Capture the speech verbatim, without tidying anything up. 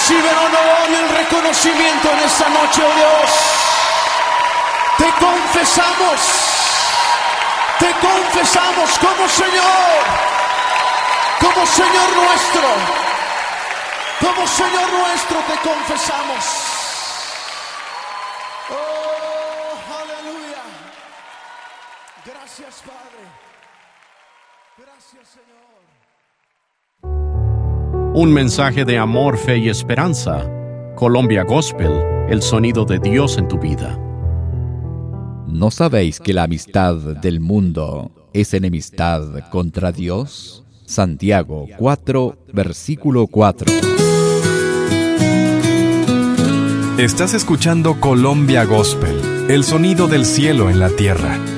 Recibe el honor y el reconocimiento en esta noche, oh Dios. Te confesamos, te confesamos como Señor, como Señor nuestro, como Señor nuestro te confesamos. Oh, aleluya. Gracias, Padre. Gracias, Señor. Un mensaje de amor, fe y esperanza. Colombia Gospel, el sonido de Dios en tu vida. ¿No sabéis que la amistad del mundo es enemistad contra Dios? Santiago cuatro, versículo cuatro. Estás escuchando Colombia Gospel, el sonido del cielo en la tierra.